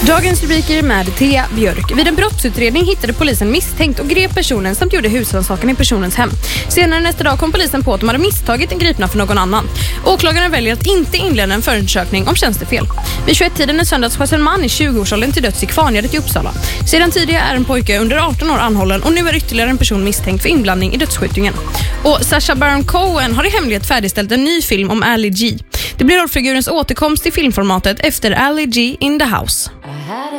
Dagens rubriker med Thea Björk. Vid en brottsutredning hittade polisen misstänkt och grep personen samt gjorde husrannsakan i personens hem. Senare nästa dag kom polisen på att de hade misstagit en gripna för någon annan. Åklagaren väljer att inte inleda en förundersökning om tjänstefel. Vid 21-tiden i söndags sköts en man i 20-årsåldern till döds i Kvarngärdet i Uppsala. Sedan tidigare är en pojke under 18 år anhållen och nu är ytterligare en person misstänkt för inblandning i dödsskjutningen. Och Sacha Baron Cohen har i hemlighet färdigställt en ny film om Ali G. Det blir rollfigurens återkomst i filmformatet efter Ali G in the House.